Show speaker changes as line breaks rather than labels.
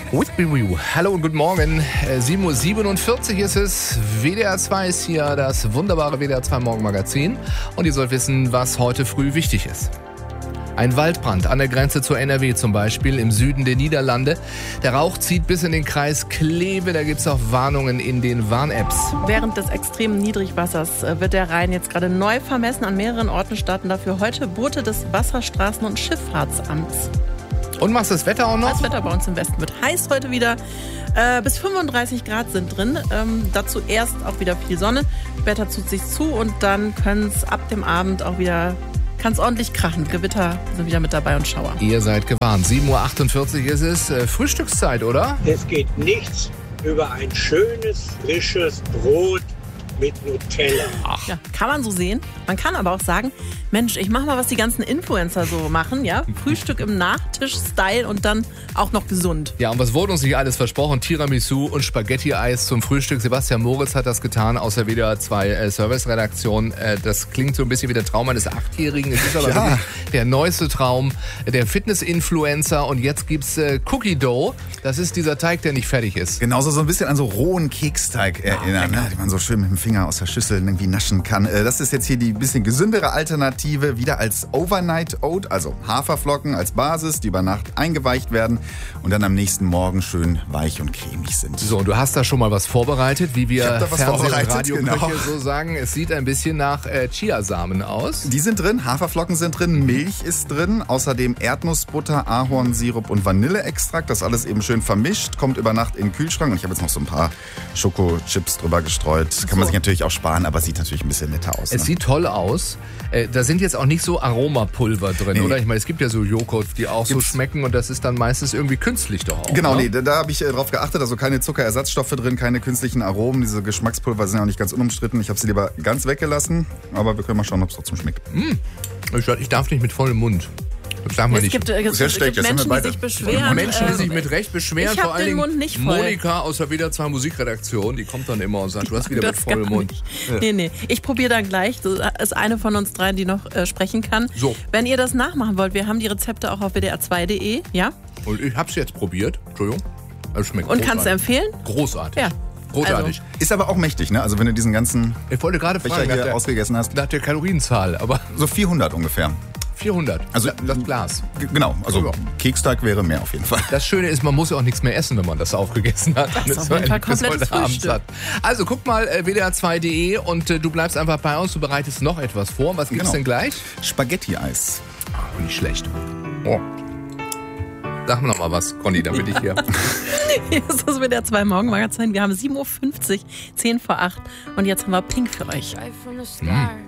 Hallo und guten Morgen. 7:47 Uhr ist es. WDR 2 ist hier, das wunderbare WDR 2 Morgenmagazin. Und ihr sollt wissen, was heute früh wichtig ist. Ein Waldbrand an der Grenze zur NRW zum Beispiel, im Süden der Niederlande. Der Rauch zieht bis in den Kreis Kleve. Da gibt es auch Warnungen in den Warn-Apps.
Während des extremen Niedrigwassers wird der Rhein jetzt gerade neu vermessen. An mehreren Orten starten dafür heute Boote des Wasserstraßen- und Schifffahrtsamts.
Und machst du das Wetter auch noch?
Das Wetter bei uns im Westen wird heiß heute wieder. Bis 35 Grad sind drin. Dazu erst auch wieder viel Sonne. Wetter zieht sich zu und dann können es ab dem Abend auch wieder... Kann es ordentlich krachen. Gewitter sind wieder mit dabei und Schauer.
Ihr seid gewarnt. 7:48 Uhr ist es. Frühstückszeit, oder?
Es geht nichts über ein schönes, frisches Brot mit Nutella.
Ja, kann man so sehen. Man kann aber auch sagen, Mensch, ich mach mal, was die ganzen Influencer so machen, ja? Frühstück im Nachtisch-Style und dann auch noch gesund.
Ja, und was wurde uns nicht alles versprochen? Tiramisu und Spaghetti-Eis zum Frühstück. Sebastian Moritz hat das getan aus der WDR 2 Service-Redaktion. Das klingt so ein bisschen wie der Traum eines Achtjährigen. Es ist aber wirklich der neueste Traum der Fitness-Influencer. Und jetzt gibt's Cookie Dough. Das ist dieser Teig, der nicht fertig ist.
Genauso so ein bisschen an so rohen Keksteig erinnern, ne? Den man so schön mit dem Finger aus der Schüssel irgendwie naschen kann. Das ist jetzt hier die bisschen gesündere Alternative, wieder als Overnight Oat, also Haferflocken als Basis, die über Nacht eingeweicht werden und dann am nächsten Morgen schön weich und cremig sind.
So, und du hast da schon mal was vorbereitet, wie wir Fernseh- und Radioköche
genau
so sagen. Es sieht ein bisschen nach Chiasamen aus.
Die sind drin, Haferflocken sind drin, Milch ist drin, außerdem Erdnussbutter, Ahornsirup und Vanilleextrakt. Das alles eben schön vermischt, kommt über Nacht in den Kühlschrank. Und ich habe jetzt noch so ein paar Schokochips drüber gestreut. Kann man sich natürlich auch sparen, aber sieht natürlich ein bisschen netter aus.
Es sieht toll aus. Da sind jetzt auch nicht so Aromapulver drin, oder? Ich meine, es gibt ja so Joghurt, die auch so schmecken und das ist dann meistens irgendwie künstlich doch auch.
Genau,
ne?
da habe ich drauf geachtet. Also keine Zuckerersatzstoffe drin, keine künstlichen Aromen. Diese Geschmackspulver sind ja auch nicht ganz unumstritten. Ich habe sie lieber ganz weggelassen, aber wir können mal schauen, ob es trotzdem schmeckt.
Ich darf nicht mit vollem Mund. Das darf man nicht.
Es gibt Menschen, die sich beschweren.
Menschen, die sich mit Recht beschweren.
Ich
vor
habe
allen
den
Dingen
Mund nicht voll.
Monika aus der WDR 2 Musikredaktion, die kommt dann immer und sagt, du hast wieder mit vollem Mund.
Nee. Ich probiere dann gleich. Das ist eine von uns dreien, die noch sprechen kann.
So.
Wenn ihr das nachmachen wollt, wir haben die Rezepte auch auf wdr2.de, ja?
Und ich hab's jetzt probiert. Entschuldigung. Das schmeckt
Und kannst du empfehlen?
Großartig.
Ja.
Großartig.
Ist aber auch mächtig, ne? Also wenn du diesen ganzen
Ich wollte gerade
Becher
fragen,
hier ausgegessen hast.
nach der Kalorienzahl, aber
So 400 ungefähr.
400.
Also
das Glas.
Genau, also
Ja.
Keksteig wäre mehr auf jeden Fall.
Das Schöne ist, man muss ja auch nichts mehr essen, wenn man das aufgegessen hat.
Das ist auf jeden Fall komplettes Frühstück.
Also guck mal wdr2.de und du bleibst einfach bei uns. Du bereitest noch etwas vor. Was gibt's denn gleich?
Spaghetti-Eis.
Oh, nicht schlecht. Oh. Sag mir noch mal was, Conny, damit ich hier...
Hier ist das WDR 2 Morgenmagazin. Wir haben 7:50 Uhr, 10 vor 8. Und jetzt haben wir Pink für euch.
Right from the start.